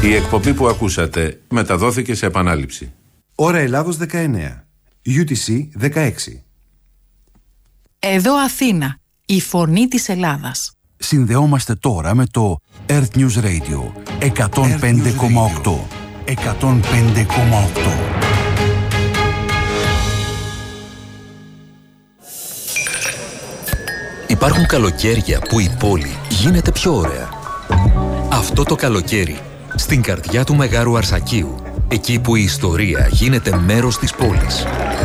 Η εκπομπή που ακούσατε μεταδόθηκε σε επανάληψη. Ώρα Ελλάδος 19. UTC 16. Εδώ Αθήνα, η φωνή της Ελλάδας. Συνδεόμαστε τώρα με το Earth News Radio 105,8. 105,8. Υπάρχουν καλοκαίρια που η πόλη γίνεται πιο ωραία. Αυτό το καλοκαίρι, στην καρδιά του Μεγάρου Αρσακίου, εκεί που η ιστορία γίνεται μέρος της πόλης.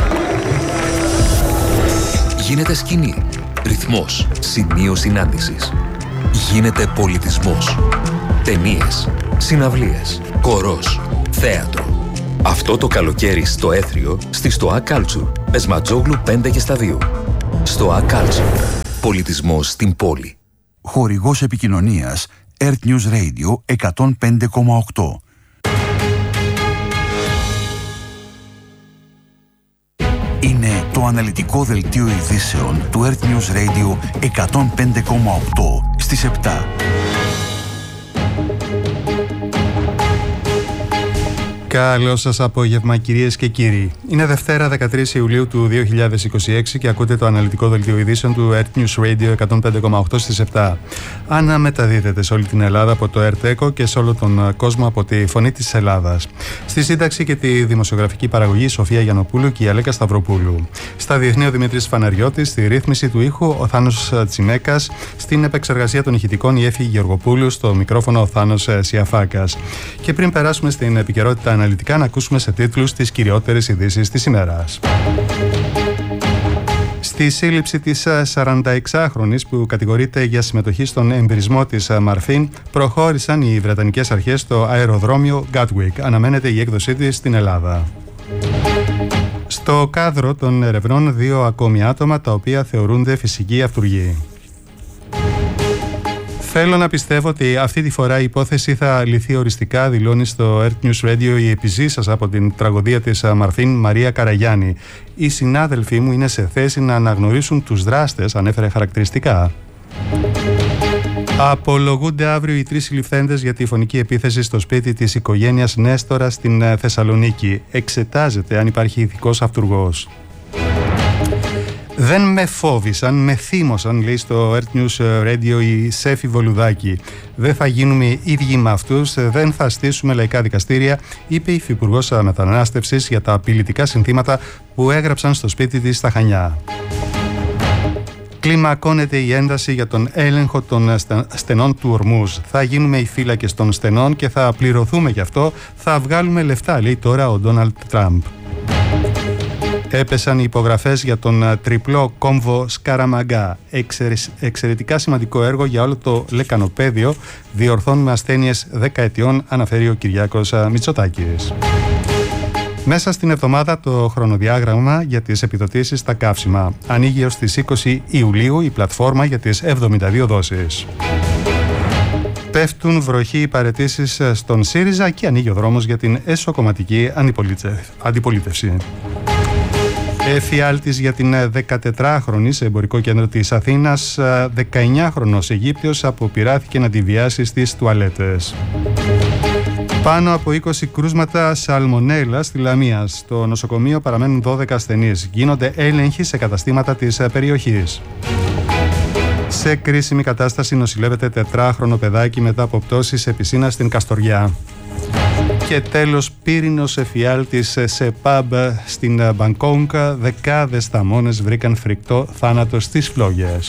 Γίνεται σκηνή, ρυθμός, σημείο συνάντησης. Γίνεται πολιτισμός. Ταινίες, συναυλίες, χορός, θέατρο. Αυτό το καλοκαίρι στο Έθριο, στη Στοά Κάλτσουρ, Πεσματζόγλου 5 και στα 2. Στοά Κάλτσουρ. Πολιτισμός στην πόλη. Χορηγός επικοινωνίας Earth News Radio 105,8. Είναι το αναλυτικό δελτίο ειδήσεων του Earth News Radio 105,8 στις 7. Καλό σας απόγευμα, κυρίες και κύριοι. Είναι Δευτέρα 13 Ιουλίου του 2026 και ακούτε το αναλυτικό δελτίο ειδήσεων του Earth News Radio 105,8 στις 7. Αναμεταδίδεται σε όλη την Ελλάδα από το Earth Echo και σε όλο τον κόσμο από τη Φωνή της Ελλάδας. Στη σύνταξη και τη δημοσιογραφική παραγωγή Σοφία Γιαννοπούλου και η Αλέκα Σταυροπούλου. Στα διεθνή ο Δημήτρης Φαναριώτης, στη ρύθμιση του ήχου ο Θάνος Τσιμέκας, στην επεξεργασία των ηχητικών η Έφη Γεωργοπούλου, στο μικρόφωνο ο Θάνος Σιαφάκας. Και πριν περάσουμε στην επικαιρότητα αναλυτικά, να ακούσουμε σε τίτλους τις κυριότερες ειδήσεις της ημέρας. Στη σύλληψη της 46χρονης που κατηγορείται για συμμετοχή στον εμβρισμό της Μαρφίν, προχώρησαν οι Βρετανικές αρχές στο αεροδρόμιο Gatwick. Αναμένεται η έκδοσή της στην Ελλάδα. Στο κάδρο των ερευνών 2 ακόμη άτομα τα οποία θεωρούνται φυσικοί αυτουργοί. Θέλω να πιστεύω ότι αυτή τη φορά η υπόθεση θα λυθεί οριστικά, δηλώνει στο Earth News Radio η επιζήσασα από την τραγωδία της Μαρφίν, Μαρία Καραγιάννη. Οι συνάδελφοί μου είναι σε θέση να αναγνωρίσουν τους δράστες, ανέφερε χαρακτηριστικά. Απολογούνται αύριο οι 3 συλληφθέντες για τη φωνική επίθεση στο σπίτι της οικογένειας Νέστορα στην Θεσσαλονίκη. Εξετάζεται αν υπάρχει ηθικός αυτουργός. Δεν με φόβησαν, με θύμωσαν, λέει στο Earth News Radio η Σέφη Βολουδάκη. Δεν θα γίνουμε ίδιοι με αυτούς, δεν θα στήσουμε λαϊκά δικαστήρια, είπε η Υφυπουργός Μετανάστευσης για τα απειλητικά συνθήματα που έγραψαν στο σπίτι της στα Χανιά. Κλιμακώνεται η ένταση για τον έλεγχο των στενών του Ορμούζ. Θα γίνουμε οι φύλακες των στενών και θα πληρωθούμε γι' αυτό, θα βγάλουμε λεφτά, λέει τώρα ο Ντόναλντ Τραμπ. Έπεσαν οι υπογραφές για τον τριπλό κόμβο Σκαραμαγκά. Εξαιρετικά σημαντικό έργο για όλο το λεκανοπέδιο. Διορθώνουμε ασθένειες 10 ετιών, αναφέρει ο Κυριάκος Μητσοτάκης. Μέσα στην εβδομάδα το χρονοδιάγραμμα για τις επιδοτήσεις στα καύσιμα. Ανοίγει ως τις 20 Ιουλίου η πλατφόρμα για τις 72 δόσεις. Πέφτουν βροχή οι παραιτήσεις στον ΣΥΡΙΖΑ και ανοίγει ο δρόμος για την εσωκομματική αντιπολίτευση. Εφιάλτης για την 14χρονη σε εμπορικό κέντρο της Αθήνας. 19χρονος Αιγύπτιος αποπειράθηκε να τη βιάσει στις τουαλέτες. Πάνω από 20 κρούσματα σαλμονέλα στη Λαμία. Στο νοσοκομείο παραμένουν 12 ασθενείς. Γίνονται έλεγχοι σε καταστήματα της περιοχής. Σε κρίσιμη κατάσταση νοσηλεύεται 4χρονο παιδάκι μετά από πτώση σε πισίνα στην Καστοριά. Και τέλος, πύρινος εφιάλτης σε παμπ στην Μπαγκόγκ. Δεκάδες θαμώνες βρήκαν φρικτό θάνατο στις φλόγες.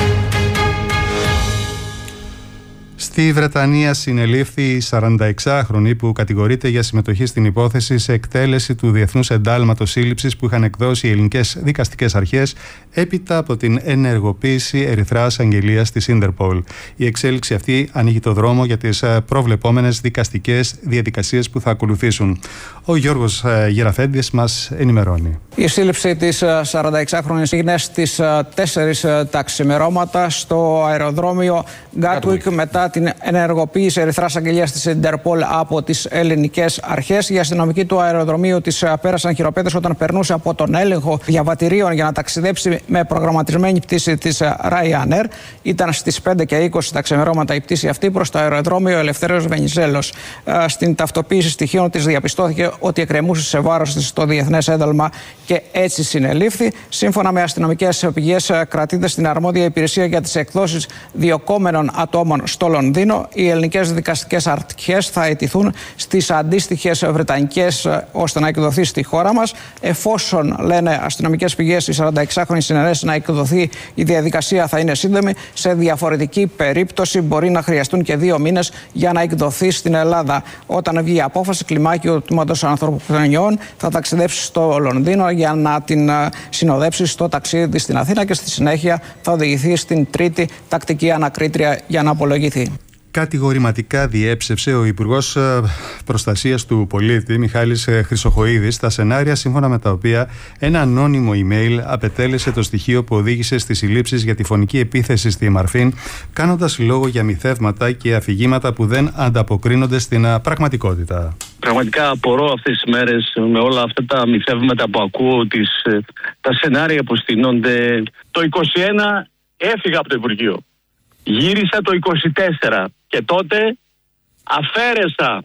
Στη Βρετανία συνελήφθη η 46χρονη που κατηγορείται για συμμετοχή στην υπόθεση σε εκτέλεση του Διεθνούς Εντάλματος Σύλληψης που είχαν εκδώσει οι ελληνικές δικαστικές αρχές έπειτα από την ενεργοποίηση ερυθράς αγγελίας της Ίντερπολ. Η εξέλιξη αυτή ανοίγει το δρόμο για τις προβλεπόμενες δικαστικές διαδικασίες που θα ακολουθήσουν. Ο Γιώργος Γεραφέντης μας ενημερώνει. Η σύλληψη της 46χρονης έγινε στις 4 τα ξημερώματα στο αεροδρόμιο Gatwick μετά την την ενεργοποίηση ερυθράς αγγελίας της Interpol από τις ελληνικές αρχές. Οι αστυνομικοί του αεροδρομίου της πέρασαν χειροπέδες όταν περνούσε από τον έλεγχο διαβατηρίων για να ταξιδέψει με προγραμματισμένη πτήση της Ryanair. Ήταν στις 5:20 τα ξημερώματα η πτήση αυτή προς το αεροδρόμιο Ελευθέριος Βενιζέλος. Στην ταυτοποίηση στοιχείων της διαπιστώθηκε ότι εκκρεμούσε σε βάρος της το διεθνές ένταλμα και έτσι συνελήφθη. Σύμφωνα με αστυνομικές πηγές, κρατείται στην αρμόδια υπηρεσία για τις εκδόσεις διοκόμενων ατόμων στο Λονδίνο. Οι ελληνικές δικαστικές αρχές θα αιτηθούν στις αντίστοιχες βρετανικές ώστε να εκδοθεί στη χώρα μας. Εφόσον, λένε αστυνομικές πηγές, η 46χρονη συνενέσει να εκδοθεί, η διαδικασία θα είναι σύντομη. Σε διαφορετική περίπτωση μπορεί να χρειαστούν και 2 μήνες για να εκδοθεί στην Ελλάδα. Όταν βγει η απόφαση, κλιμάκιο του Τμήματος Ανθρωποκτονιών θα ταξιδέψει στο Λονδίνο για να την συνοδέψει στο ταξίδι στην Αθήνα και στη συνέχεια θα οδηγηθεί στην τρίτη τακτική ανακρίτρια για να απολογηθεί. Κατηγορηματικά διέψευσε ο Υπουργός Προστασίας του Πολίτη Μιχάλης Χρυσοχοΐδης τα σενάρια σύμφωνα με τα οποία ένα ανώνυμο email απετέλεσε το στοιχείο που οδήγησε στις συλλήψεις για τη φωνική επίθεση στη Μαρφίν, κάνοντας λόγο για μυθεύματα και αφηγήματα που δεν ανταποκρίνονται στην πραγματικότητα. Πραγματικά απορώ αυτές τις μέρες με όλα αυτά τα μυθεύματα που ακούω, τα σενάρια που στείνονται. Το 21 έφυγα από το Υπουργείο. Γύρισα το 24 και τότε αφαίρεσα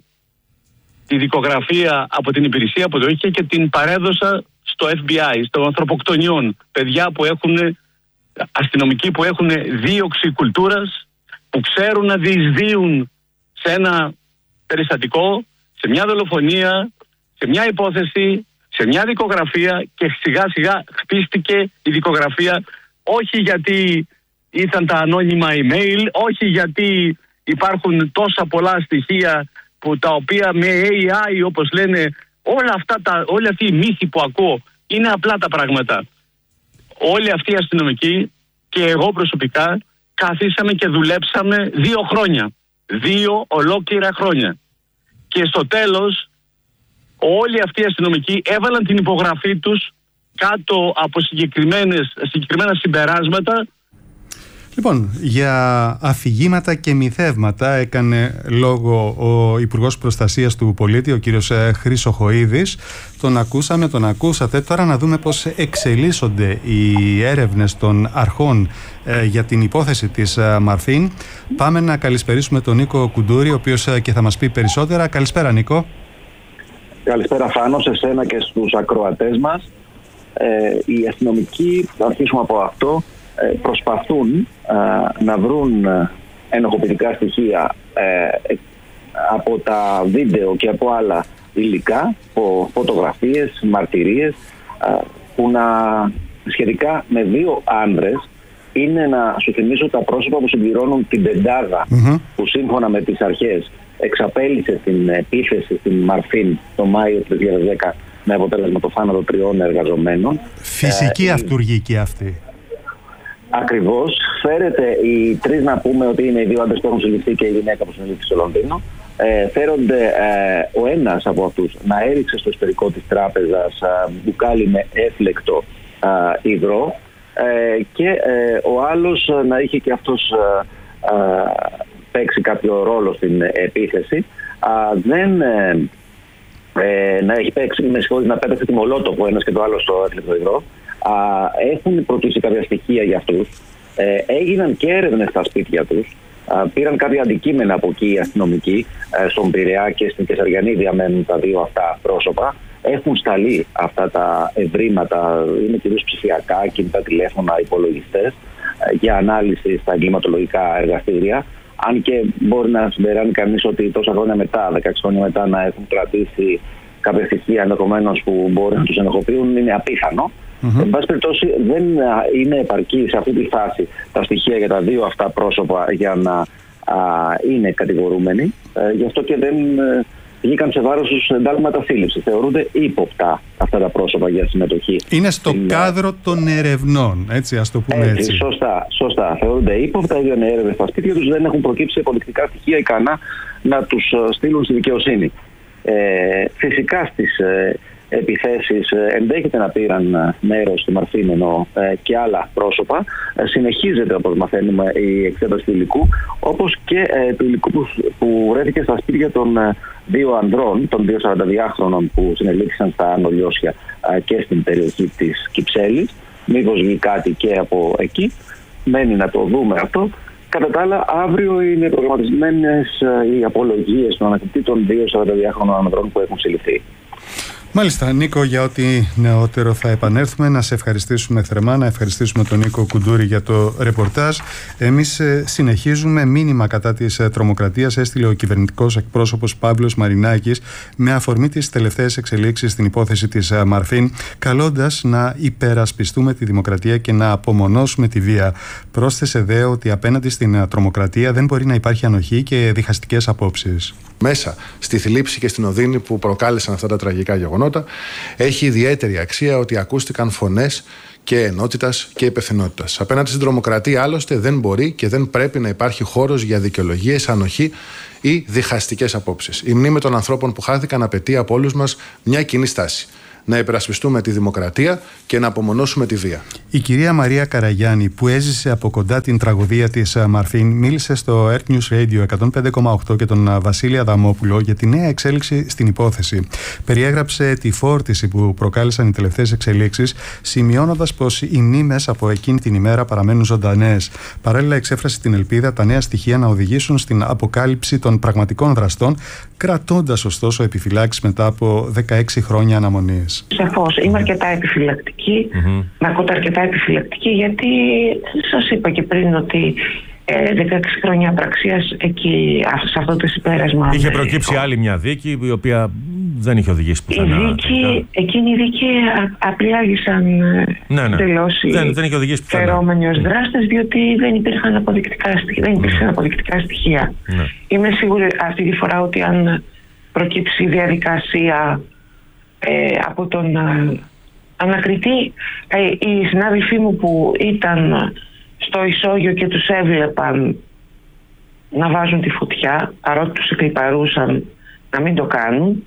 τη δικογραφία από την υπηρεσία που το είχε και την παρέδωσα στο FBI, στο ανθρωποκτονιών. Παιδιά που έχουν, αστυνομικοί που έχουν δίωξη κουλτούρας, που ξέρουν να διεισδύουν σε ένα περιστατικό, σε μια δολοφονία, σε μια υπόθεση, σε μια δικογραφία και σιγά σιγά χτίστηκε η δικογραφία, όχι γιατί ήταν τα ανώνυμα email, όχι γιατί υπάρχουν τόσα πολλά στοιχεία που τα οποία με AI, όπως λένε, όλοι αυτοί οι μύθοι που ακούω είναι απλά τα πράγματα. Όλοι αυτοί οι αστυνομικοί και εγώ προσωπικά καθίσαμε και δουλέψαμε 2 χρόνια. 2 ολόκληρα χρόνια. Και στο τέλος όλοι αυτοί οι αστυνομικοί έβαλαν την υπογραφή τους κάτω από συγκεκριμένα συμπεράσματα. Λοιπόν, για αφηγήματα και μυθεύματα έκανε λόγο ο Υπουργός Προστασίας του Πολίτη, ο κύριος Χρυσοχοΐδης. Τον ακούσαμε, τον ακούσατε. Τώρα να δούμε πώς εξελίσσονται οι έρευνες των αρχών για την υπόθεση της Μαρφίν. Πάμε να καλησπερίσουμε τον Νίκο Κουντούρη, ο οποίος και θα μας πει περισσότερα. Καλησπέρα, Νίκο. Καλησπέρα, Φάνο, σε σένα και στους ακροατές μας. Οι αστυνομικοί, θα αρχίσουμε από αυτό, προσπαθούν να βρουν ενοχοποιητικά στοιχεία από τα βίντεο και από άλλα υλικά, από φωτογραφίες, μαρτυρίες, που να σχετικά με 2 άνδρες είναι, να σου θυμίσω, τα πρόσωπα που συμπληρώνουν την πεντάδα που σύμφωνα με τις αρχές εξαπέλυσε την επίθεση στην Μαρφίν το Μάιο του 2010 με αποτέλεσμα το θάνατο 3 εργαζομένων. Φυσική αυτουργική αυτή. Ακριβώς. Φέρεται οι 3, να πούμε ότι είναι οι 2 άντρες που έχουν συλληφθεί και η γυναίκα που συλληφθεί στο Λονδίνο. Φέρονται ο ένας από αυτούς να έριξε στο εσωτερικό της τράπεζας μπουκάλι με έφλεκτο υγρό και ο άλλος να είχε και αυτός παίξει κάποιο ρόλο στην επίθεση. Να έχει παίξει, να πέταξε τη μολότοφο ο ένας και το άλλο στο έφλεκτο υγρό. Έχουν προτίσει κάποια στοιχεία για αυτούς. Έγιναν και έρευνες στα σπίτια τους. Πήραν κάποια αντικείμενα από εκεί οι αστυνομικοί. Στον Πειραιά και στην Κεσαριανή διαμένουν τα 2 αυτά πρόσωπα. Έχουν σταλεί αυτά τα ευρήματα, είναι κυρίως ψηφιακά, κινητά τηλέφωνα, υπολογιστές, για ανάλυση στα εγκληματολογικά εργαστήρια. Αν και μπορεί να συμπεράνει κανείς ότι τόσα χρόνια μετά, 16 χρόνια μετά, να έχουν κρατήσει κάποια στοιχεία ενδεχομένως που μπορεί να τους ενοχοποιούν, είναι απίθανο. Εν πάση περιπτώσει, δεν είναι επαρκή σε αυτή τη φάση τα στοιχεία για τα 2 αυτά πρόσωπα για να είναι κατηγορούμενοι. Γι' αυτό και δεν βγήκαν σε βάρος τους εντάλματα σύλληψης. Θεωρούνται ύποπτα αυτά τα πρόσωπα για συμμετοχή. Είναι στο κάδρο των ερευνών, έτσι, ας το πούμε έτσι. Σωστά. Θεωρούνται ύποπτα, έγιναν έρευνες στα σπίτια τους, δεν έχουν προκύψει αποδεικτικά στοιχεία ικανά να τους στείλουν στη δικαιοσύνη. Φυσικά στις επιθέσεις ενδέχεται να πήραν μέρος στη Μαρφίν, ενώ και άλλα πρόσωπα. Συνεχίζεται, όπως μαθαίνουμε, η εξέταση του υλικού, όπως και του υλικού που βρέθηκε στα σπίτια των δύο ανδρών, των δύο 42χρονων που συνελήφθησαν στα Άνω Λιώσια και στην περιοχή της Κυψέλης. Μήπως βγει κάτι και από εκεί. Μένει να το δούμε αυτό. Κατά τα άλλα, αύριο είναι προγραμματισμένες οι απολογίες των ανακριτή των δύο 42χρονων ανδρών που έχουν συλληφθεί. Μάλιστα, Νίκο, για ό,τι νεότερο θα επανέλθουμε. Να σε ευχαριστήσουμε θερμά, να ευχαριστήσουμε τον Νίκο Κουντούρη για το ρεπορτάζ. Εμείς συνεχίζουμε. Μήνυμα κατά της τρομοκρατίας έστειλε ο κυβερνητικός εκπρόσωπος Παύλος Μαρινάκης με αφορμή τις τελευταίες εξελίξεις στην υπόθεση της Μαρφίν, καλώντας να υπερασπιστούμε τη δημοκρατία και να απομονώσουμε τη βία. Πρόσθεσε δε ότι απέναντι στην τρομοκρατία δεν μπορεί να υπάρχει ανοχή και διχαστικές απόψεις. Μέσα στη θλίψη και στην οδύνη που προκάλεσαν αυτά τα τραγικά γεγονότα, έχει ιδιαίτερη αξία ότι ακούστηκαν φωνές και ενότητας και υπευθυνότητας. Απέναντι στην τρομοκρατία, άλλωστε, δεν μπορεί και δεν πρέπει να υπάρχει χώρος για δικαιολογίες, ανοχή ή διχαστικές απόψεις. Η μνήμη των ανθρώπων που χάθηκαν απαιτεί από όλους μας μια κοινή στάση. Να υπερασπιστούμε τη δημοκρατία και να απομονώσουμε τη βία. Η κυρία Μαρία Καραγιάννη, που έζησε από κοντά την τραγωδία της Μαρφίν, μίλησε στο Earth News Radio 105,8 και τον Βασίλη Αδαμόπουλο για τη νέα εξέλιξη στην υπόθεση. Περιέγραψε τη φόρτιση που προκάλεσαν οι τελευταίες εξελίξεις, σημειώνοντας πως οι μνήμες από εκείνη την ημέρα παραμένουν ζωντανές. Παράλληλα, εξέφρασε την ελπίδα τα νέα στοιχεία να οδηγήσουν στην αποκάλυψη των πραγματικών δραστών, κρατώντας ωστόσο επιφυλάξεις μετά από 16 χρόνια αναμονής. Σαφώς. Είμαι αρκετά επιφυλακτική. Να ακούτε αρκετά επιφυλακτική, γιατί σας είπα και πριν ότι 16 χρόνια απραξίας εκεί, σε αυτό το συμπέρασμα. Είχε προκύψει άλλη μια δίκη, η οποία δεν είχε οδηγήσει πουθενά. Εκείνη η δίκη απειλάγησαν τελώς οι φερόμενοι ως δράστες, διότι δεν υπήρχαν αποδεικτικά στοιχεία. Είμαι σίγουρη αυτή τη φορά ότι αν προκύψει διαδικασία από τον ανακριτή, οι συνάδελφοί μου που ήταν στο ισόγειο και τους έβλεπαν να βάζουν τη φωτιά, παρότι τους εκλιπαρούσαν να μην το κάνουν,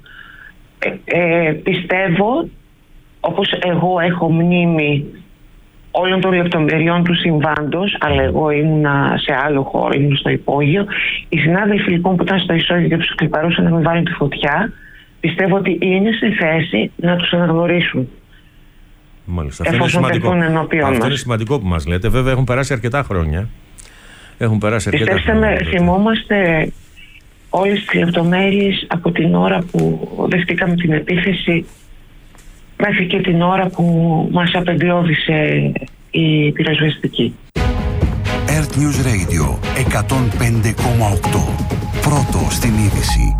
πιστεύω, όπως εγώ έχω μνήμη όλων των λεπτομεριών του συμβάντος, αλλά εγώ ήμουν σε άλλο χώρο, ήμουν στο υπόγειο, οι συνάδελφοι λοιπόν που ήταν στο ισόγειο και τους εκλιπαρούσαν να μην βάλουν τη φωτιά, πιστεύω ότι είναι στη θέση να τους αναγνωρίσουν. Μάλιστα. Αυτό είναι σημαντικό που μας λέτε. Βέβαια έχουν περάσει αρκετά χρόνια. Πιστέψτε με, θυμόμαστε όλες τις λεπτομέρειες από την ώρα που δεχτήκαμε την επίθεση μέχρι και την ώρα που μας απεμπιώδησε η πυροσβεστική. Earth News Radio 105,8. Πρώτο στην είδηση.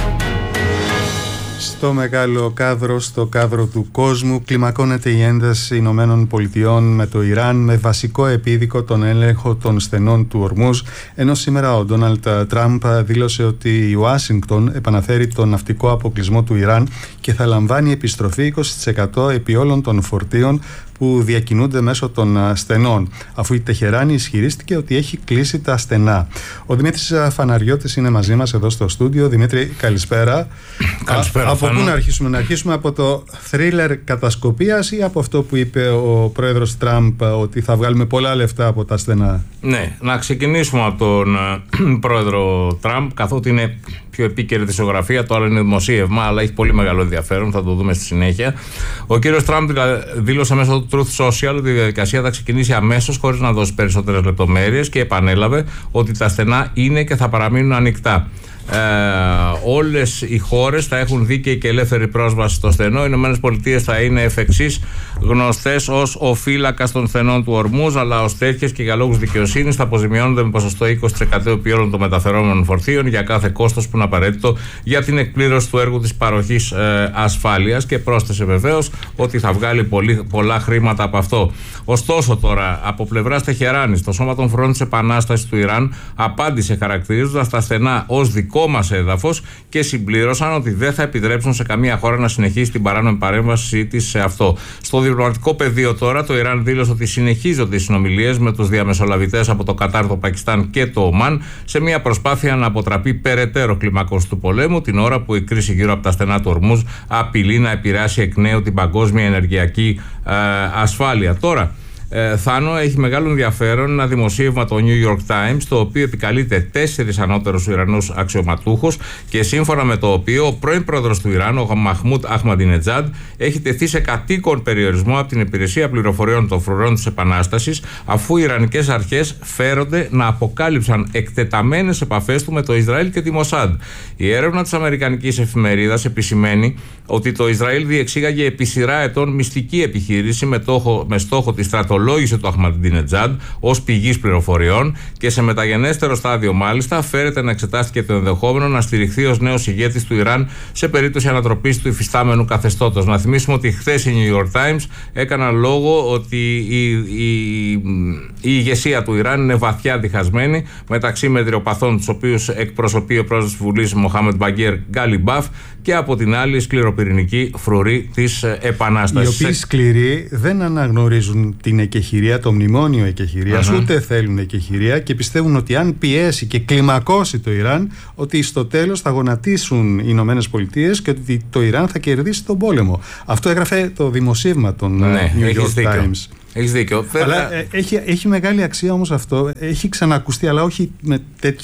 Στο μεγάλο κάδρο, στο κάδρο του κόσμου, κλιμακώνεται η ένταση Ηνωμένων Πολιτειών με το Ιράν με βασικό επίδικο τον έλεγχο των στενών του Ορμούζ, ενώ σήμερα ο Ντόναλντ Τραμπ δήλωσε ότι η Ουάσιγκτον επαναφέρει τον ναυτικό αποκλεισμό του Ιράν και θα λαμβάνει επιστροφή 20% επί όλων των φορτίων που διακινούνται μέσω των στενών, αφού η Τεχεράνη ισχυρίστηκε ότι έχει κλείσει τα στενά. Ο Δημήτρης Φαναριώτης είναι μαζί μας εδώ στο στούντιο. Δημήτρη, καλησπέρα. Καλησπέρα. Από πού να αρχίσουμε? Να αρχίσουμε από το θρίλερ κατασκοπίας ή από αυτό που είπε ο πρόεδρος Τραμπ, ότι θα βγάλουμε πολλά λεφτά από τα στενά? Ναι, να ξεκινήσουμε από τον πρόεδρο Τραμπ, καθότι είναι πιο επίκαιρη δισογραφία, το άλλο είναι δημοσίευμα, αλλά έχει πολύ μεγάλο ενδιαφέρον, θα το δούμε στη συνέχεια. Ο κύριος Τραμπ δήλωσε μέσω του Truth Social ότι η διαδικασία θα ξεκινήσει αμέσως, χωρίς να δώσει περισσότερες λεπτομέρειες, και επανέλαβε ότι τα στενά είναι και θα παραμείνουν ανοιχτά. Όλες οι χώρες θα έχουν δίκαιη και ελεύθερη πρόσβαση στο στενό. Οι Ηνωμένες Πολιτείες θα είναι εφ' εξής γνωστές ως ο φύλακας των στενών του Ορμούζ, αλλά ως τέτοιες και για λόγους δικαιοσύνης θα αποζημιώνονται με ποσοστό 20% επί όλων των μεταφερόμενων φορτίων για κάθε κόστος που είναι απαραίτητο για την εκπλήρωση του έργου της παροχής ασφάλειας, και πρόσθεσε βεβαίως ότι θα βγάλει πολλά χρήματα από αυτό. Ωστόσο, τώρα από πλευράς Τεχεράνης, το Σώμα των Φρουρών της Επανάστασης του Ιράν απάντησε χαρακτηρίζοντας τα στενά ως δικό ακόμα σε έδαφος και συμπλήρωσαν ότι δεν θα επιτρέψουν σε καμία χώρα να συνεχίσει την παράνομη παρέμβασή της σε αυτό. Στο διπλωματικό πεδίο τώρα, το Ιράν δήλωσε ότι συνεχίζονται οι συνομιλίες με τους διαμεσολαβητές από το Κατάρ, το Πακιστάν και το Ομάν σε μια προσπάθεια να αποτραπεί περαιτέρω κλιμάκωση του πολέμου, την ώρα που η κρίση γύρω από τα στενά του Ορμούζ απειλεί να επηρεάσει εκ νέου την παγκόσμια ενεργειακή ασφάλεια. Τώρα, Θάνο, έχει μεγάλο ενδιαφέρον ένα δημοσίευμα το New York Times, το οποίο επικαλείται 4 ανώτερους Ιρανούς αξιωματούχους και σύμφωνα με το οποίο ο πρώην πρόεδρος του Ιράν, ο Μαχμούντ Αχμαντινετζάντ, έχει τεθεί σε κατοίκον περιορισμό από την Υπηρεσία Πληροφοριών των Φρουρών της Επανάστασης, αφού οι Ιρανικές αρχές φέρονται να αποκάλυψαν εκτεταμένες επαφές του με το Ισραήλ και τη Μοσάντ. Η έρευνα της αμερικανικής εφημερίδας επισημαίνει ότι το Ισραήλ διεξήγαγε επί σειρά ετών μυστική επιχείρηση με στόχο τη στρατολόγηση του Αχμαντινετζάντ ως πηγής πληροφοριών και σε μεταγενέστερο στάδιο μάλιστα φέρεται να εξετάστηκε το ενδεχόμενο να στηριχθεί ως νέος ηγέτης του Ιράν σε περίπτωση ανατροπής του υφιστάμενου καθεστώτος. Να θυμίσουμε ότι χθες η New York Times έκαναν λόγο ότι η ηγεσία του Ιράν είναι βαθιά διχασμένη μεταξύ μετριοπαθών, τους οποίους εκπροσωπεί ο πρόεδρος της Βουλής Μοχάμεντ Μπαγκέρ Γκάλιμπαφ, και από την άλλη σκληροπυρηνική φρουρή της Επανάστασης. Οι οποίοι σκληροί δεν αναγνωρίζουν την εκεχηρία, το μνημόνιο εκεχηρίας, ούτε θέλουν εκεχηρία και πιστεύουν ότι αν πιέσει και κλιμακώσει το Ιράν, ότι στο τέλος θα γονατίσουν οι Ηνωμένες Πολιτείες και ότι το Ιράν θα κερδίσει τον πόλεμο. Αυτό έγραφε το δημοσίευμα των New York Times. Έχεις δίκιο. Αλλά έχει μεγάλη αξία όμως αυτό. Έχει ξανακουστεί, αλλά όχι με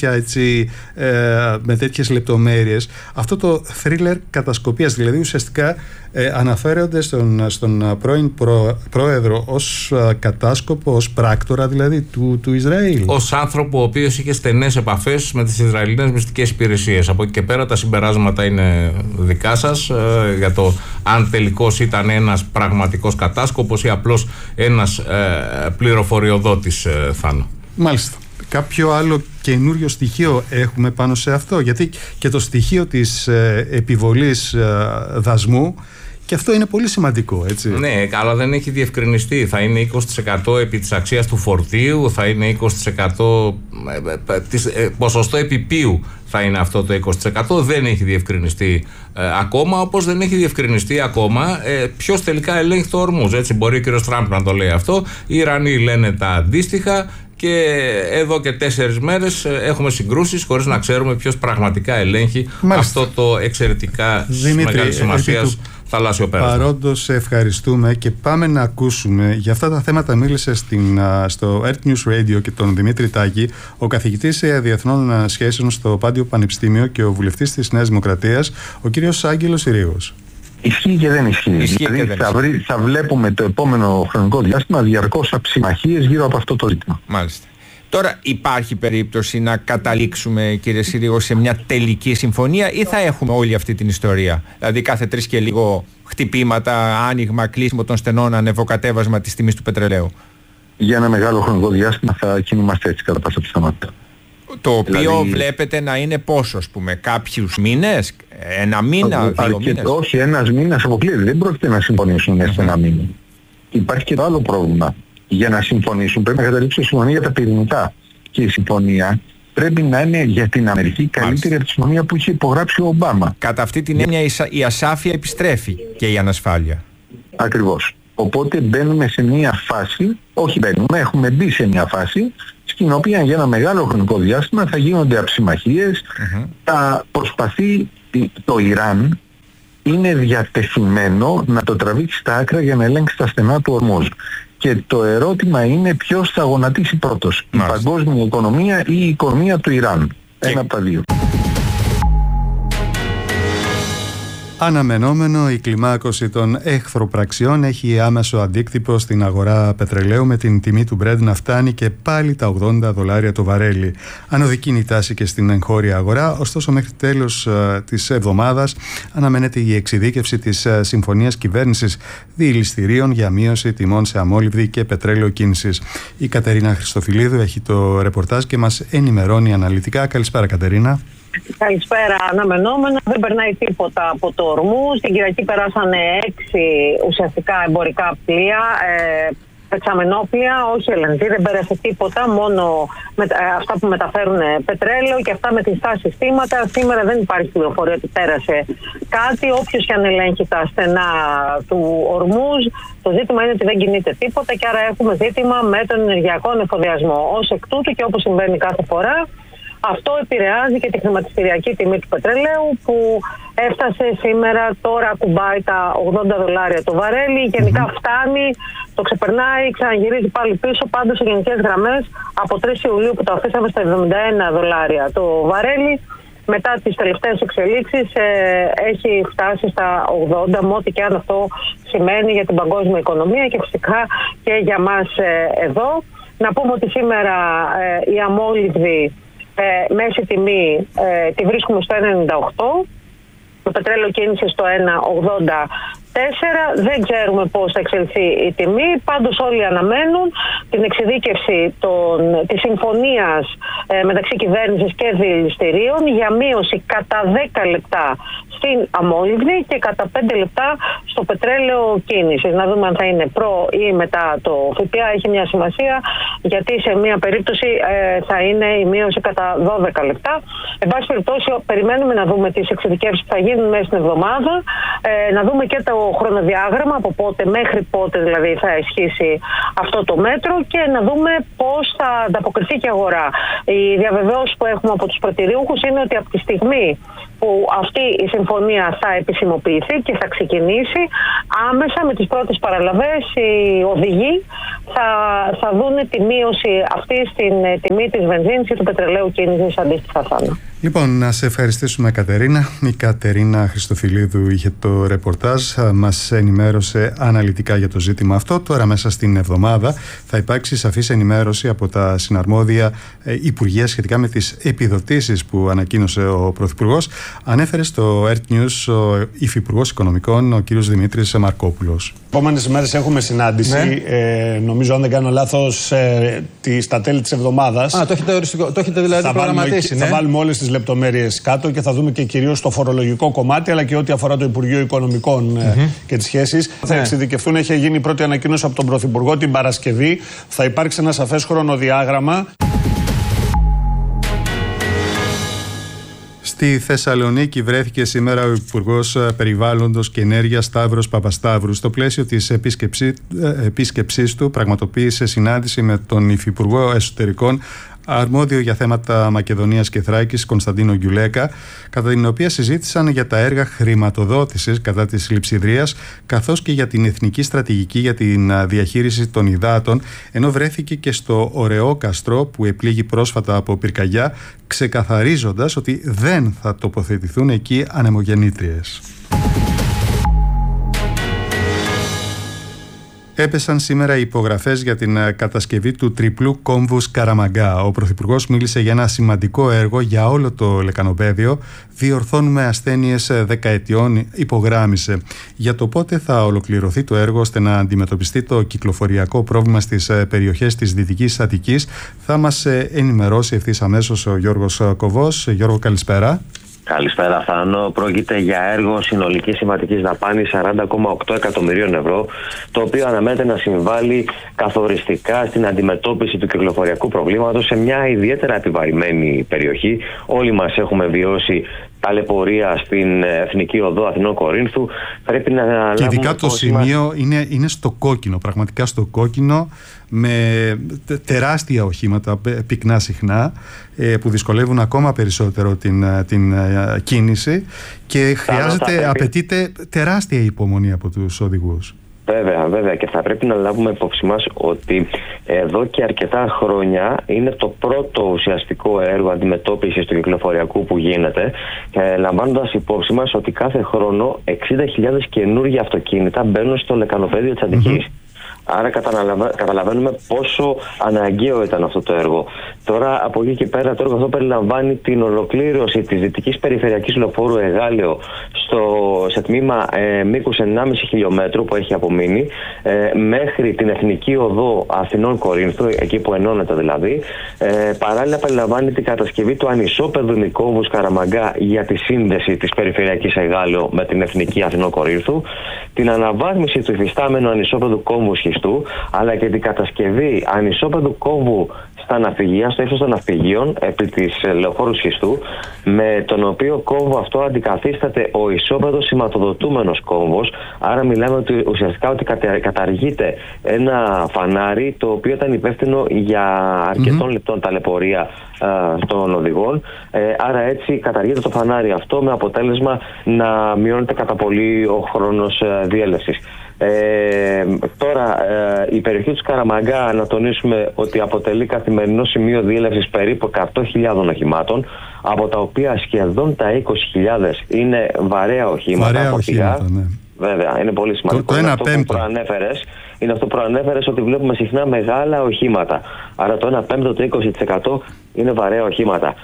τέτοιες λεπτομέρειες. Αυτό το θρίλερ κατασκοπίας, δηλαδή ουσιαστικά αναφέρονται στον πρώην πρόεδρο ως κατάσκοπο, ως πράκτορα δηλαδή του Ισραήλ. Ως άνθρωπο ο οποίος είχε στενές επαφές με τις Ισραηλινές μυστικές υπηρεσίες. Από εκεί και πέρα τα συμπεράσματα είναι δικά σας για το αν τελικώς ήταν ένας πραγματικός κατάσκοπος ή απλώς ένας πληροφοριοδότης, Θάνο. Μάλιστα. Κάποιο άλλο καινούριο στοιχείο έχουμε πάνω σε αυτό? Γιατί και το στοιχείο της επιβολής δασμού, και αυτό είναι πολύ σημαντικό, έτσι. Ναι, αλλά δεν έχει διευκρινιστεί. Θα είναι 20% επί της αξίας του φορτίου, θα είναι 20% ποσοστό επιπίου, θα είναι αυτό το 20%. Δεν έχει διευκρινιστεί ακόμα, όπως δεν έχει διευκρινιστεί ακόμα ποιος τελικά ελέγχει το Ορμούζ. Έτσι, μπορεί ο κ. Τραμπ να το λέει αυτό. Οι Ιρανοί λένε τα αντίστοιχα. Και εδώ και 4 μέρες έχουμε συγκρούσεις χωρίς να ξέρουμε ποιος πραγματικά ελέγχει αυτό το εξαιρετικά μεγάλη σημασίας θαλάσσιο πέρασμα. Παρόντως ευχαριστούμε και πάμε να ακούσουμε. Για αυτά τα θέματα μίλησε στο Earth News Radio και τον Δημήτρη Τάκη, ο καθηγητής διεθνών σχέσεων στο Πάντιο Πανεπιστήμιο και ο βουλευτής της Νέας Δημοκρατίας, ο κύριος Άγγελος Ηρήγος. Ισχύει και δεν ισχύει. Δηλαδή θα βλέπουμε το επόμενο χρονικό διάστημα διαρκώς αψημαχίες γύρω από αυτό το ζήτημα. Μάλιστα. Τώρα υπάρχει περίπτωση να καταλήξουμε, κύριε Συρίγο, σε μια τελική συμφωνία ή θα έχουμε όλη αυτή την ιστορία? Δηλαδή κάθε 3 και λίγο χτυπήματα, άνοιγμα, κλείσιμο των στενών, ανεβοκατέβασμα της τιμής του πετρελαίου. Για ένα μεγάλο χρονικό διάστημα θα κινούμαστε έτσι κατά πάσα πιθανότητα. Το οποίο βλέπετε να είναι πόσο, ας πούμε, κάποιους μήνες, 1 μήνα, 2 μήνες? Όχι, 1 μήνας αποκλείεται. Δεν πρόκειται να συμφωνήσουν σε 1 μήνα. Υπάρχει και το άλλο πρόβλημα. Για να συμφωνήσουν πρέπει να καταλήξουν συμφωνία για τα πυρηνικά. Και η συμφωνία πρέπει να είναι για την Αμερική καλύτερη από τη συμφωνία που είχε υπογράψει ο Ομπάμα. Κατά αυτή την έννοια η ασάφεια επιστρέφει και η ανασφάλεια. Ακριβώς. Οπότε μπαίνουμε σε μια φάση, έχουμε μπει σε μια φάση στην οποία για ένα μεγάλο χρονικό διάστημα θα γίνονται αψημαχίες, θα προσπαθεί το Ιράν, είναι διατεθειμένο να το τραβήξει στα άκρα για να ελέγξει τα στενά του Ορμούζ. Και το ερώτημα είναι ποιος θα γονατίσει πρώτος, η παγκόσμια οικονομία ή η οικονομία του Ιράν. Ένα από τα δύο. Αναμενόμενο, η κλιμάκωση των εχθροπραξιών έχει άμεσο αντίκτυπο στην αγορά πετρελαίου, με την τιμή του Brent να φτάνει και πάλι τα $80 το βαρέλι. Ανωδική τάση και στην εγχώρια αγορά, ωστόσο μέχρι τέλος της εβδομάδας αναμένεται η εξειδίκευση της συμφωνίας κυβέρνησης διηληστηρίων για μείωση τιμών σε αμόλυβδη και πετρέλαιο κίνησης. Η Κατερίνα Χριστοφιλίδου έχει το ρεπορτάζ και μας ενημερώνει αναλυτικά. Καλησπέρα, Κατερίνα. Καλησπέρα. Αναμενόμενα, δεν περνάει τίποτα από το Ορμούζ. Την Κυριακή περάσανε 6 ουσιαστικά εμπορικά πλοία. πετσαμενόπλια, όχι LNG, δεν πέρασε τίποτα, μόνο αυτά που μεταφέρουν πετρέλαιο και αυτά με κλειστά συστήματα. Σήμερα δεν υπάρχει πληροφορία ότι πέρασε κάτι. Όποιος και αν ελέγχει τα στενά του Ορμούζ, το ζήτημα είναι ότι δεν κινείται τίποτα και άρα έχουμε ζήτημα με τον ενεργειακό εφοδιασμό. Ως εκ τούτου και όπως συμβαίνει κάθε φορά, αυτό επηρεάζει και τη χρηματιστηριακή τιμή του πετρελαίου που έφτασε σήμερα, τώρα ακουμπάει τα $80 το βαρέλι, γενικά φτάνει, το ξεπερνάει, ξαναγυρίζει πάλι πίσω, πάντως σε γενικές γραμμές από 3 Ιουλίου που το αφήσαμε στα $71 το βαρέλι, μετά τις τελευταίες εξελίξεις έχει φτάσει στα 80, με ό,τι και αν αυτό σημαίνει για την παγκόσμια οικονομία και φυσικά και για μας εδώ. Να πούμε ότι σήμερα η αμόλυβδη μέση τιμή τη βρίσκουμε στο 1,98, το πετρέλαιο κίνησε στο 1,84. Δεν ξέρουμε πώς θα εξελιχθεί η τιμή, πάντως όλοι αναμένουν την εξειδίκευση της συμφωνίας μεταξύ κυβέρνησης και δηληστηρίων για μείωση κατά 10 λεπτά στην αμόλυβδη και κατά 5 λεπτά στο πετρέλαιο κίνησης. Να δούμε αν θα είναι προ ή μετά το ΦΠΑ, έχει μια σημασία, γιατί σε μια περίπτωση θα είναι η μείωση κατά 12 λεπτά. Εν πάση περιπτώσει, περιμένουμε να δούμε τις εξειδικεύσεις που θα γίνουν μέσα στην εβδομάδα, να δούμε και το χρονοδιάγραμμα, από πότε μέχρι πότε δηλαδή θα ισχύσει αυτό το μέτρο και να δούμε πώς θα ανταποκριθεί και η αγορά. Η διαβεβαίωση που έχουμε από τους πρατηριούχους είναι ότι από τη στιγμή που αυτή η συμφωνία θα επισημοποιηθεί και θα ξεκινήσει, άμεσα με τις πρώτες παραλαβές οι οδηγοί θα δουν τη μείωση αυτή στην τιμή της βενζίνης και του πετρελαίου κίνησης αντίστοιχα θα. Λοιπόν, να σε ευχαριστήσουμε, Κατερίνα. Η Κατερίνα Χριστοφιλίδου είχε το ρεπορτάζ, μας ενημέρωσε αναλυτικά για το ζήτημα αυτό. Τώρα μέσα στην εβδομάδα θα υπάρξει σαφής ενημέρωση από τα συναρμόδια υπουργεία σχετικά με τις επιδοτήσεις που ανακοίνωσε ο Πρωθυπουργός. Ανέφερε στο Earth News ο Υφυπουργός Οικονομικών, ο κ. Δημήτρης Μαρκόπουλος. Επόμενες ημέρες έχουμε συνάντηση, νομίζω αν δεν κάνω λάθος, στα τέλη της εβδομάδας. Το έχετε δηλαδή προγραμματίσει. Θα βάλουμε όλες τις λεπτομέρειες κάτω και θα δούμε και κυρίως το φορολογικό κομμάτι, αλλά και ό,τι αφορά το Υπουργείο Οικονομικών και τις σχέσεις. Θα εξειδικευτούν, έχει γίνει η πρώτη ανακοίνωση από τον Πρωθυπουργό την Παρασκευή. Θα υπάρξει ένα σαφές χρονοδιάγραμμα. Στη Θεσσαλονίκη βρέθηκε σήμερα ο Υπουργός Περιβάλλοντος και Ενέργειας Σταύρος Παπασταύρου. Στο πλαίσιο της επίσκεψής του πραγματοποίησε συνάντηση με τον Υφυπουργό Εσωτερικών αρμόδιο για θέματα Μακεδονίας και Θράκης Κωνσταντίνο Γκιουλέκα, κατά την οποία συζήτησαν για τα έργα χρηματοδότησης κατά της λειψιδρίας, καθώς και για την εθνική στρατηγική για την διαχείριση των υδάτων, ενώ βρέθηκε και στο Ωρεόκαστρο που επλήγει πρόσφατα από πυρκαγιά, ξεκαθαρίζοντας ότι δεν θα τοποθετηθούν εκεί ανεμογεννήτριες. Έπεσαν σήμερα οι υπογραφές για την κατασκευή του τριπλού κόμβου Καραμαγκά. Ο Πρωθυπουργός μίλησε για ένα σημαντικό έργο για όλο το λεκανοπέδιο. Διορθώνουμε ασθένειες δεκαετιών, υπογράμμισε. Για το πότε θα ολοκληρωθεί το έργο ώστε να αντιμετωπιστεί το κυκλοφοριακό πρόβλημα στις περιοχές της Δυτικής Αττικής, θα μας ενημερώσει ευθύς αμέσως ο Γιώργος Κοβός. Γιώργο, καλησπέρα. Καλησπέρα, Θάνο. Πρόκειται για έργο συνολικής συμβατικής δαπάνης 40,8 εκατομμυρίων ευρώ, το οποίο αναμένεται να συμβάλλει καθοριστικά στην αντιμετώπιση του κυκλοφοριακού προβλήματος σε μια ιδιαίτερα επιβαρημένη περιοχή. Όλοι μας έχουμε βιώσει ταλαιπωρία στην Εθνική Οδό Αθηνών-Κορίνθου. Πρέπει να λάβουμε. Και ειδικά το σημείο είναι στο κόκκινο, πραγματικά στο κόκκινο, με τεράστια οχήματα, πυκνά συχνά, που δυσκολεύουν ακόμα περισσότερο την κίνηση και απαιτείται τεράστια υπομονή από τους οδηγούς. Βέβαια, και θα πρέπει να λάβουμε υπόψη μας ότι εδώ και αρκετά χρόνια είναι το πρώτο ουσιαστικό έργο αντιμετώπισης του κυκλοφοριακού που γίνεται, λαμβάνοντας υπόψη μας ότι κάθε χρόνο 60.000 καινούργια αυτοκίνητα μπαίνουν στο λεκανοπέδιο της Αττικής. Άρα καταλαβαίνουμε πόσο αναγκαίο ήταν αυτό το έργο. Τώρα από εκεί και πέρα το έργο αυτό περιλαμβάνει την ολοκλήρωση της δυτικής περιφερειακής λεωφόρου Εγάλεο σε τμήμα μήκους 1,5 χιλιόμετρου που έχει απομείνει μέχρι την Εθνική Οδό Αθηνών Κορίνθου, εκεί που ενώνεται δηλαδή. Παράλληλα περιλαμβάνει την κατασκευή του ανισόπεδου Νικόβου Καραμαγκά για τη σύνδεση της περιφερειακής Εγάλεο με την Εθνική Αθηνών Κορίνθου, την αναβάθμιση του υφιστάμενου ανισόπεδου κόμβου σχιστού, αλλά και την κατασκευή ανισόπεδου κόμβου στα ναυπηγεία, στο ύψος των ναυπηγείων επί της λεωφόρου σχιστού, με τον οποίο κόμβο αυτό αντικαθίσταται ο ισόπεδος σηματοδοτούμενος κόμβος. Άρα μιλάμε ουσιαστικά ότι καταργείται ένα φανάρι το οποίο ήταν υπεύθυνο για αρκετών λεπτών ταλαιπωρία των οδηγών. Άρα έτσι καταργείται το φανάρι αυτό, με αποτέλεσμα να μειώνεται κατά πολύ ο χρόνος διέλευσης. Τώρα η περιοχή του Καραμαγκά, να τονίσουμε ότι αποτελεί καθημερινό σημείο διέλευσης περίπου 100.000 οχημάτων, από τα οποία σχεδόν τα 20.000 είναι βαρέα οχήματα. Ναι. Βέβαια, είναι πολύ σημαντικό. Είναι αυτό που προανέφερες, ότι βλέπουμε συχνά μεγάλα οχήματα. Άρα το 1/5, το 20% είναι βαρέα οχήματα.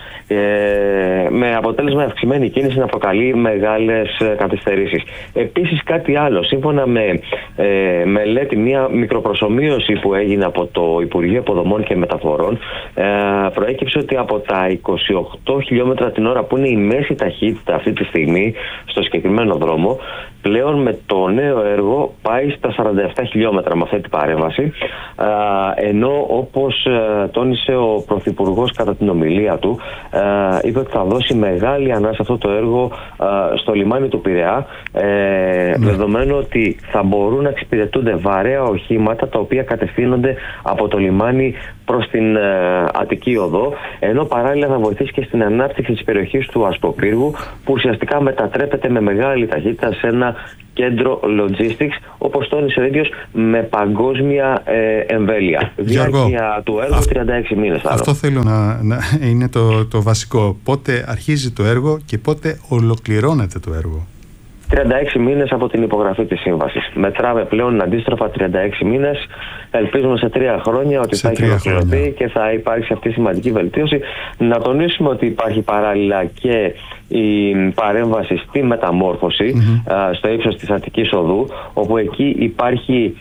Με αποτέλεσμα αυξημένη κίνηση να προκαλεί μεγάλες καθυστερήσεις. Επίσης κάτι άλλο, σύμφωνα με μελέτη, μια μικροπροσομείωση που έγινε από το Υπουργείο Υποδομών και Μεταφορών, προέκυψε ότι από τα 28 χιλιόμετρα την ώρα που είναι η μέση ταχύτητα αυτή τη στιγμή στο συγκεκριμένο δρόμο, πλέον με το νέο έργο πάει στα 47 χιλιόμετρα με αυτή την παρέμβαση, ενώ όπως τόνισε ο Πρωθυπουργός κατά την ομιλία του, είπε ότι θα δώσει μεγάλη ανάσα αυτό το έργο στο λιμάνι του Πειραιά, δεδομένου ότι θα μπορούν να εξυπηρετούνται βαρέα οχήματα τα οποία κατευθύνονται από το λιμάνι προς την Αττική Οδό, ενώ παράλληλα θα βοηθήσει και στην ανάπτυξη της περιοχής του Ασπροπύργου, που ουσιαστικά μετατρέπεται με μεγάλη ταχύτητα σε ένα κέντρο logistics, όπως τόνισε ο ίδιος, με παγκόσμια εμβέλεια. Διάρκεια του έργου 36 μήνες. Αυτό θέλω να είναι το βασικό. Πότε αρχίζει το έργο και πότε ολοκληρώνεται το έργο? 36 μήνες από την υπογραφή της σύμβασης. Μετράμε πλέον αντίστροφα 36 μήνες. Ελπίζουμε σε 3 χρόνια ότι θα έχει ολοκληρωθεί και θα υπάρξει αυτή η σημαντική βελτίωση. Να τονίσουμε ότι υπάρχει παράλληλα και η παρέμβαση στη μεταμόρφωση στο ύψος της Αττικής Οδού, όπου εκεί υπάρχει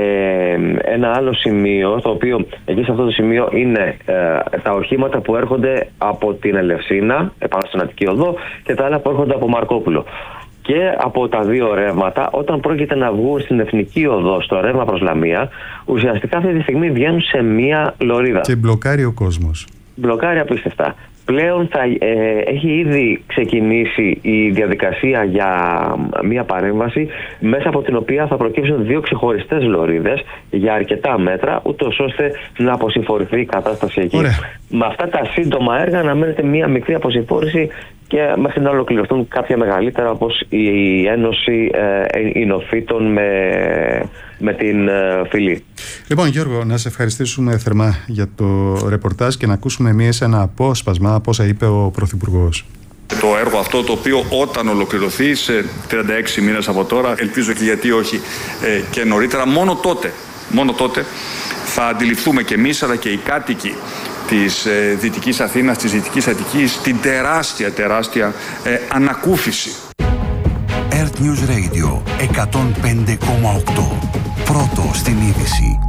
ένα άλλο σημείο, το οποίο εκεί σε αυτό το σημείο είναι τα οχήματα που έρχονται από την Ελευσίνα επάνω στην Αττική Οδό και τα άλλα που έρχονται από Μαρκόπουλο. Και από τα δύο ρεύματα, όταν πρόκειται να βγουν στην Εθνική Οδό στο ρεύμα προς Λαμία, ουσιαστικά αυτή τη στιγμή βγαίνουν σε μία λωρίδα. Και μπλοκάρει ο κόσμος. Μπλοκάρει απίστευτα. Πλέον έχει ήδη ξεκινήσει η διαδικασία για μία παρέμβαση, μέσα από την οποία θα προκύψουν 2 ξεχωριστές λωρίδες για αρκετά μέτρα, ούτως ώστε να αποσυμφορηθεί η κατάσταση εκεί. Ωραία. Με αυτά τα σύντομα έργα αναμένεται μία μικρή αποσυμφόρηση και μέχρι να ολοκληρωθούν κάποια μεγαλύτερα, όπως η Ένωση Ινοφύτων με την Φυλή. Λοιπόν, Γιώργο, να σε ευχαριστήσουμε θερμά για το ρεπορτάζ και να ακούσουμε εμείς ένα απόσπασμα από όσα είπε ο Πρωθυπουργός. Το έργο αυτό, το οποίο όταν ολοκληρωθεί σε 36 μήνες από τώρα, ελπίζω και γιατί όχι και νωρίτερα, μόνο τότε θα αντιληφθούμε και εμείς, αλλά και οι κάτοικοι της Δυτικής Αθήνας, της Δυτικής Αττικής, την τεράστια ανακούφιση. Earth News Radio 105,8. Πρώτο στην είδηση.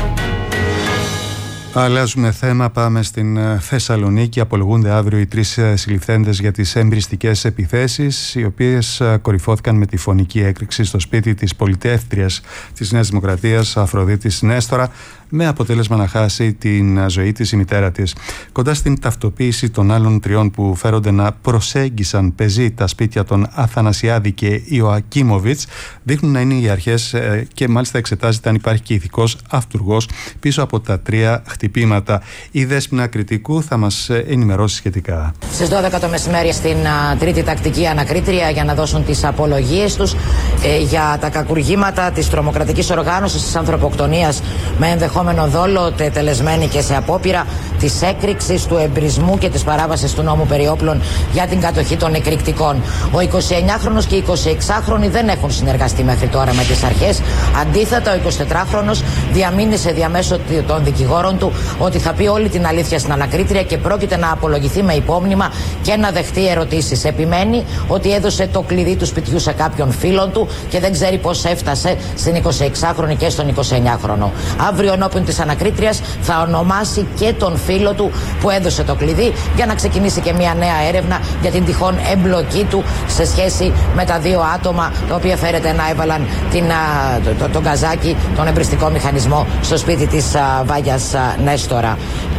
Αλλάζουμε θέμα, πάμε στην Θεσσαλονίκη. Απολογούνται αύριο οι 3 συλληφθέντες για τις εμπριστικές επιθέσεις, οι οποίες κορυφώθηκαν με τη φωνική έκρηξη στο σπίτι της πολιτεύτριας της Νέας Δημοκρατίας, Αφροδίτης Νέστορα, με αποτέλεσμα να χάσει την ζωή της η μητέρα της. Κοντά στην ταυτοποίηση των άλλων 3 που φέρονται να προσέγγισαν πεζοί τα σπίτια των Αθανασιάδη και Ιωακίμοβιτς, δείχνουν να είναι οι αρχές και μάλιστα εξετάζεται αν υπάρχει και ηθικός αυτουργός πίσω από τα 3 χτυπήματα. Η Δέσποινα Κρητικού θα μας ενημερώσει σχετικά. Στις 12 το μεσημέρι στην 3η τακτική ανακρίτρια για να δώσουν τις απολογίες τους για τα κακουργήματα της τρομοκρατικής οργάνωσης της ανθρωποκτονίας με ενδεχόμενο δόλο, τελεσμένη και σε απόπειρα της έκρηξης, του εμπρισμού και της παράβασης του νόμου περί όπλων για την κατοχή των εκρηκτικών. Ο 29χρονος και οι 26χρονοι δεν έχουν συνεργαστεί μέχρι τώρα με τις αρχές. Αντίθετα, ο 24χρονος διαμήνυσε διαμέσου των δικηγόρων του του ότι θα πει όλη την αλήθεια στην ανακρίτρια και πρόκειται να απολογηθεί με υπόμνημα και να δεχτεί ερωτήσεις. Επιμένει ότι έδωσε το κλειδί του σπιτιού σε κάποιον φίλον του και δεν ξέρει πώς έφτασε στην 26χρονη και στον 29χρονο. Αύριο ενώπιον της ανακρίτριας θα ονομάσει και τον φίλο του που έδωσε το κλειδί για να ξεκινήσει και μια νέα έρευνα για την τυχόν εμπλοκή του σε σχέση με τα δύο άτομα τα οποία φέρεται να έβαλαν τον καζάκι, τον εμπριστικό μηχανισμό στο σπίτι της Βάγιας Νέστορα.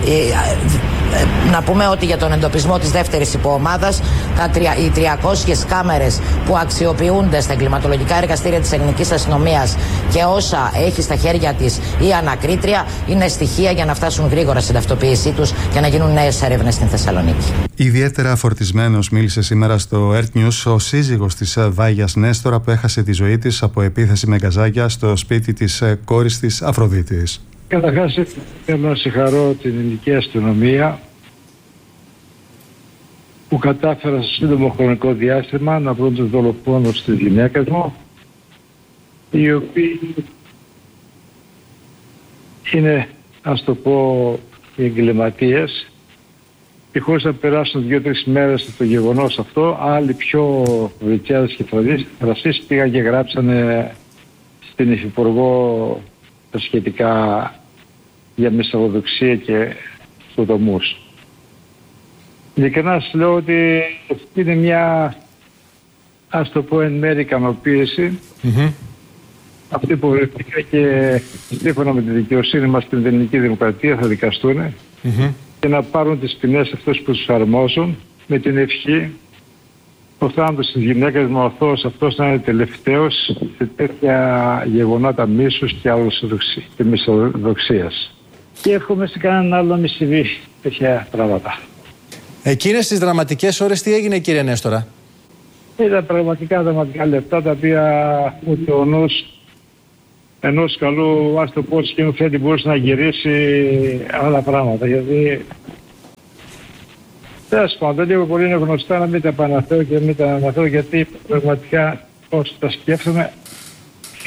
Να πούμε ότι για τον εντοπισμό της δεύτερης υποομάδας οι 300 κάμερες που αξιοποιούνται στα εγκληματολογικά εργαστήρια της ελληνικής αστυνομίας και όσα έχει στα χέρια της η ανακρίτρια είναι στοιχεία για να φτάσουν γρήγορα στην ταυτοποίησή τους και να γίνουν νέες έρευνες στην Θεσσαλονίκη. Ιδιαίτερα φορτισμένος μίλησε σήμερα στο Earth News ο σύζυγος της Βάγιας Νέστορα που έχασε τη ζωή της από επίθεση με γκαζάκια στο σπίτι της κόρης της Αφροδίτης. Καταρχάς θέλω να συγχαρώ την ελληνική αστυνομία που κατάφερα σε σύντομο χρονικό διάστημα να βρουν τους δολοφόνους της γυναίκας μου, οι οποίοι είναι, ας το πω, οι εγκληματίες, και χωρίς να περάσουν 2-3 μέρες από το γεγονός αυτό, άλλοι πιο βριτσιάδες και φρασίες πήγαν και γράψανε στην Υφυπουργό τα σχετικά για μυσαλλοδοξία και σοδομούς. Ειλικρινά σας λέω ότι είναι μια, ας το πω, εν μέρει ικανοποίηση αυτοί που βρεθήκα και σύμφωνα με τη δικαιοσύνη μας στην ελληνική δημοκρατία θα δικαστούν και να πάρουν τις ποινές αυτές που τους αρμόζουν, με την ευχή ο θάνατος της γυναίκας μου αυτός να είναι τελευταίος σε τέτοια γεγονότα μίσους και μυσαλλοδοξίας. Και εύχομαι σε κανέναν άλλο μη συμβεί τέτοια πράγματα. Εκείνες τις δραματικές ώρες τι έγινε, κύριε Νέστορα? Ήταν πραγματικά δραματικά λεπτά τα οποία ούτε ο νους ενός καλού, ας το πω, σκηνοθέτη μπορούσε να γυρίσει άλλα πράγματα. Γιατί τέλος πάντων, λίγο πολύ είναι γνωστά, να μην τα επαναφέρω και μην τα αναφέρω, γιατί πραγματικά όσο τα σκέφτομαι